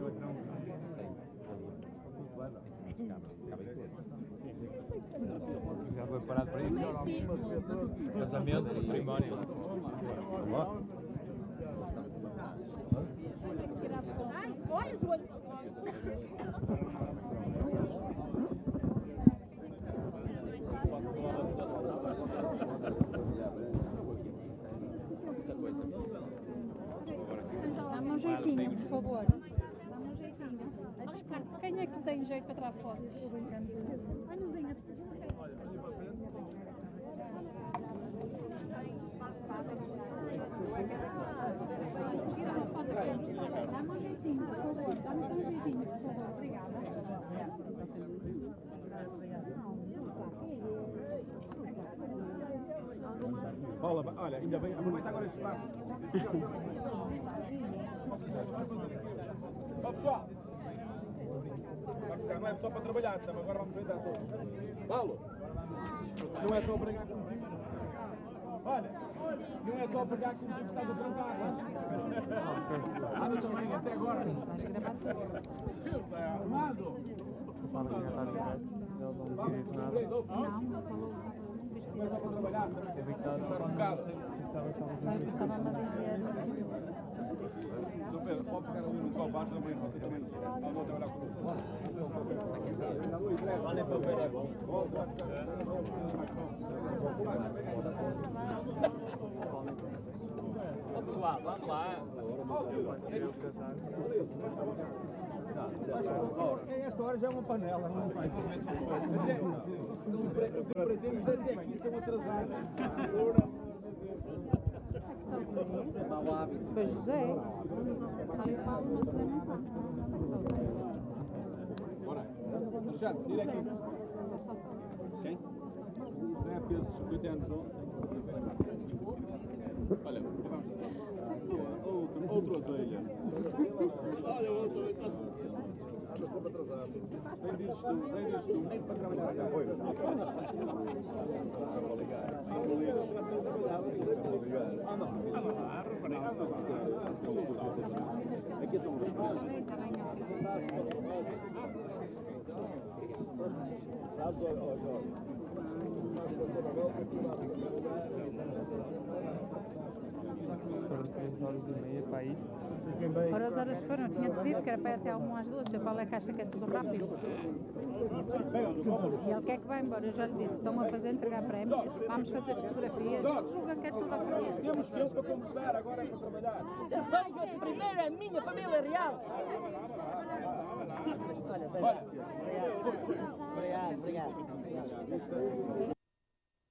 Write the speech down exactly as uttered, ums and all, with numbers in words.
Já foi parado para isso? Casamento e cerimónia. Olha, João! Dá-me um jeitinho, por favor. Dá-me um jeitinho. A desculpa. Quem é que tem jeito para tirar fotos? Anuzinha. Tira uma foto aqui. Dá-me um jeitinho, por favor. Dá-me um jeitinho, por favor. Obrigada. Paula, olha, ainda bem, aproveita agora esse espaço. Ó pessoal, vai ficar, não é só para trabalhar, também agora vamos aproveitar todos. Paulo, não é só pregar como olha, não é só pregar como que estás a trancar, nada também, até agora. Sim, vais gravar tudo. Armando! Não está ligado, ele não direito nada. Não, não falou. Não é só para trabalhar, Teve que estar para um caso. Estava-me a dizer. Sr. Pedro, pode pegar ali no copo baixo também, você também não vou trabalhar com você. Olha para ver, é bom. Ó pessoal, vamos lá. Esta hora já é uma panela, não faz. Pretendemos até aqui são atrasados. Mau hábito. Pois José. Aí o Paulo, mas José não está. Bora. Alexandre, tira aqui. Quem? Zé fez cinquenta anos ontem. Olha, vamos. Outro, outro azelha. Olha, outro azelha. Mas como atrasado. Vem dizes tu, vem dizes tu, nem para trabalhar. Foi. Estava a ligar. Ah, não. Aqui são os sabes, ó Jorge, Foram três horas e meia para ir. Ora, as horas foram, tinha-te dito que era para ir até uma às duas, o Paulo é que acha que é tudo rápido. E ele quer que vá embora, eu já lhe disse, estão a fazer entregar prémio, vamos fazer fotografias, ele julga que é tudo a correr. temos tempo para conversar, agora é para trabalhar. Atenção que primeiro é a minha família real. Olha, Obrigado, obrigado.